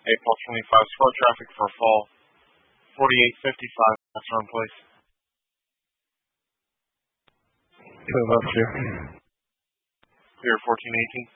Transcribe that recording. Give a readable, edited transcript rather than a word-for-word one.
April 25, sport traffic for fall 4855, that's wrong place. Philadelphia. Clear 1418.